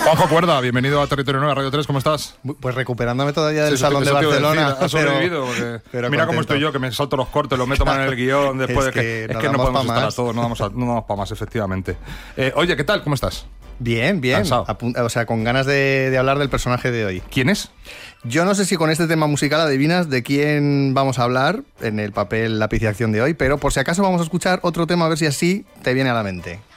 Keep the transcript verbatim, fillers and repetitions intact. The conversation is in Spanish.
Juanjo Cuerda, bienvenido a Territorio nueve, Radio tres, ¿cómo estás? Pues recuperándome todavía del Sí, Salón de Barcelona. Decir, has sobrevivido, porque pero mira contento. Cómo estoy yo, que me salto los cortes, lo meto mal en el guión después Es de que que, es no que no damos podemos pa' estar más. a todos, no damos, a, no damos para más, efectivamente. Eh, oye, ¿qué tal? ¿Cómo estás? Bien, bien. Cansado. Apun- o sea, con ganas de, de hablar del personaje de hoy. ¿Quién es? Yo no sé si con este tema musical adivinas de quién vamos a hablar en el papel lápiz y acción de hoy, pero por si acaso vamos a escuchar otro tema a ver si así te viene a la mente.